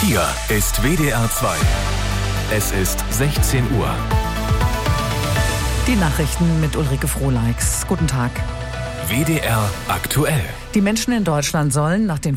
Hier ist WDR 2. Es ist 16 Uhr. Die Nachrichten mit Ulrike Frohleix. Guten Tag. WDR aktuell. Die Menschen in Deutschland sollen nach den